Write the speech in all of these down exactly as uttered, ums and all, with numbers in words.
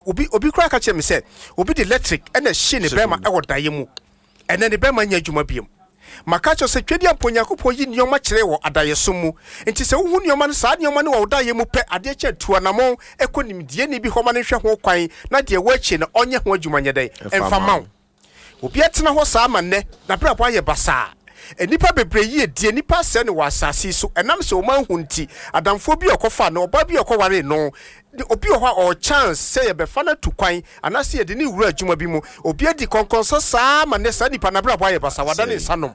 obi obi kura ka che me say obi the electric and a shine bema e wo daye mu ene ne bema nya adwuma biem maka cho se twedi amponyakopo yi nyoma kire wo adayeso mu enti se wo hu nyoma no saa nyoma no wo daye mu pe ade che tuanamo ekonimdie ni bi homa ne hwe ho kwan na de wo achi ne onye ho adwuma nye den emfa mawo obi atena ho saa manne na bra bo aye basa enipa bebre yi die nipa se ne wasase so enam se o man hunti adamfo bi okofa na oba bi okoware no obi oha or chance say ye be fana to kwan anase ye de ni wura adwuma bi mu obi adi konkonso saa manne saa nipa na bra bo aye basa wada ne sanom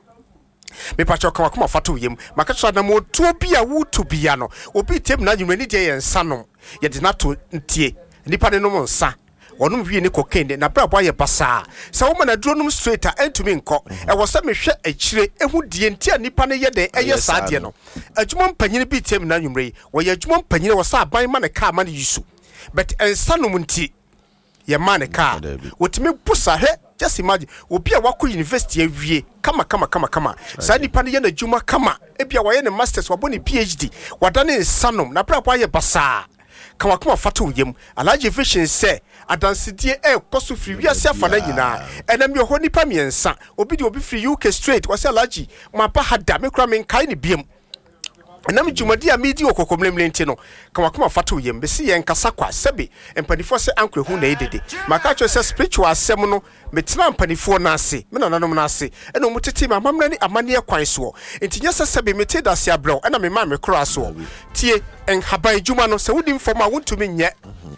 me pacho kama kuma fato yem makacho na mo to bi a wuto bia no obi tem na nwuma ni de ye nsanom ye de na to ntie nipa ne no mo nsa wonum wie ne cocaine na bra bo aye basa sa wo mana duro num straight a entumi nko e wo se me hwe akire ehu die ntia nipa ne ye de eye saade no adwuma mpanyine bi tem na nwumre yi wo ye adwuma mpanyine wo sa aban ma ne ka ma ne yisu but ensanom nti ye ma ne ka wotimi busa he just imagine obi a wako university awie kama kama kama kama sa nipa ne ye na adwuma kama ebia wo ye ne masters wabo ne phd wadane ensanom na bra bo aye basa kama kuma fato yem alaje vision say adansidie e koso free wiase afana nyina enam ye ho nipa miensa obi de obi free U K straight wase alaji mapa hada me kura men kai ne biem enam jumadi a medi okokomlemle nti no kama kuma fato yem be si yen kasa kwa sebe empanifo se ankre hu na edede maka cho se spiritual asem no metena empanifo na ase me nananom na ase eno mutete ma mamna ni amane kwan so enti nyesa sebe mete da se abrɛw ena me ma me kura so tie en haban juma no se wudi mfoma wontumi nye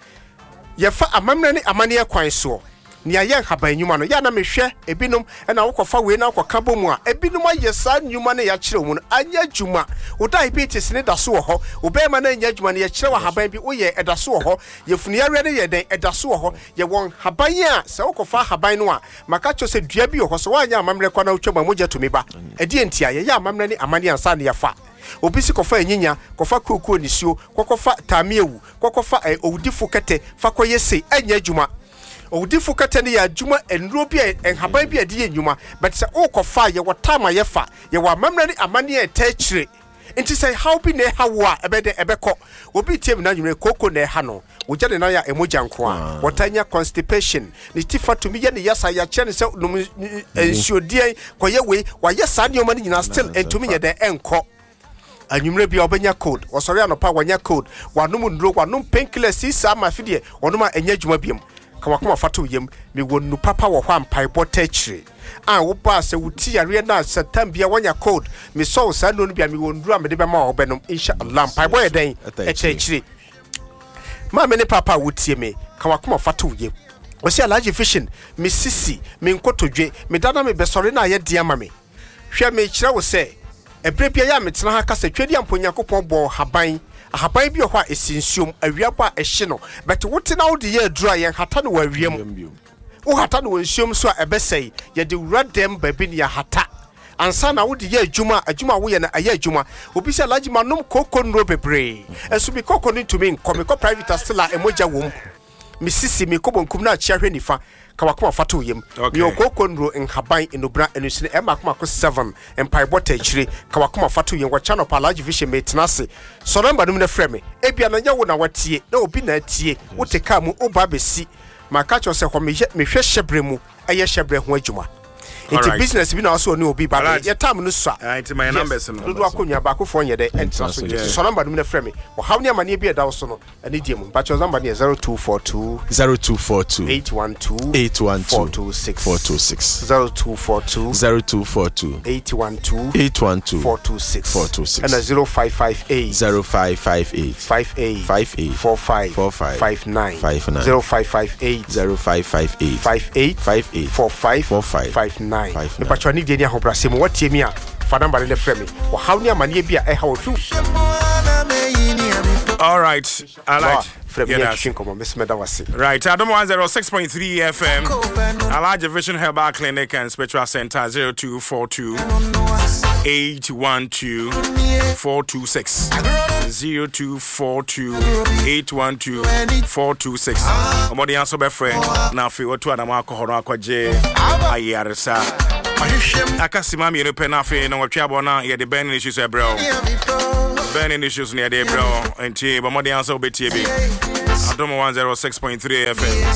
yefa amamna ni amane kwan so ni ayen haban nyuma no ya na mehwe ebinom na wokofa we na wokoka bomu a ebinom ayesa nyuma na ya kire wo no anya juma wo diabetes ne da so wo ho wo be ma na anya juma ne ya kire wa haban bi wo ye eda so wo ho yefunu ya re ne ye den eda so wo ho ye won haban a se wokofa haban no a maka cho se dua bi wo ho so wa anya amamre kwa na wotwa mogya to me ba edi entia ye ya amamre ni amane ansa ne ya fa obisi kofa enyinya kofa kokuo nisio kokofa tamiewu kokofa owudifo kete fa koyese anya juma owudifo kete ne ya juma enro bi enhaban bi ade enjuma but se okofa ye wotama ye fa ye wa mamrani amane e tachire enti say how bi ne hawa ebede ebeko obi tiem na nwure koko ne ha no wogya ne na ya emoja nko a wotanya constipation ni tifa to mi ye ne yasa ya kye ne se ensuodie koye we wa ye sa ne omani nyina still entumi ye de enko anyumre bia obenya code osori anopa wanya code wanum ndro wanum painkiller sisa ma fidie onuma enya dwuma biem kama kuma fato yem me wonu papa wo hwa mpai botachire ah wo ba se wuti yare na satam bia wanya code me so sa no bia me wondru a me de be ma obenom inshallah mpai boy den etachire ma me ne papa wutie me kama kuma fato yem o se alaji fishing me sisi me nkotodwe me dada me besori na ye dia ma me hwe me kire wo se ebrebia ya metena ha kasa twedi amponyakopon bo haban haban bi ho a esinsuom awiabo a ehye no but wote na wode ye adura ye hata no wawiam wo hata no wansuom so a ebesei ye de wuradem babi ne ya hata ansa na wode ye adwuma adwuma wo ye na aye adwuma obi se alaji manom koko nro bebre enso bi koko no to me nkomeko private stella emoja wom misisi mi kobonkum na chia hwe nifa kawakoma fato yem mi okoko nro nhaban enobra enusine ema akoma ko seven empire bota chire kawakoma fato yem wa channel palaji vision metenase so number no na frame ebia na nya wo na watie na obi na atie wo te ka mu oba besi maka cho se ho me hwe hyebre mu eye hyebre ho adwuma into business bi na also ni obi ba ye time no so into my numbers no do akonya ba ko fo nyede entra so so number no na frame wo hawo ni amane bi e da so no ani die mu ba cho number ni zero two four two zero two four two eight one two eight one two four two six four two six zero two four two zero two four two eight one two eight one two four two six four two six and zero five five eight zero five five eight five eight five eight four five four five five nine five nine zero five five eight zero five five eight five eight five eight four five four five five nine five me pacho ni de ni ahobrase mo watie mi a fa number le frame wo hawo ni amane bi a e ha wo tu. All right, I like yeah, right, Adam one oh six point three F M, Alaja Vision Herbal Clinic and Spiritual Center zero two four two eight one two four two six zero two four two eight one two four two six. Omodi anso be friend na fi otu adam alcohol akwaje ayaresa akasima mi no penafe na watwe abona ye de burning issues e bro burning issues near there bro enti omodi anso be tie bi Adom one oh six point three F M.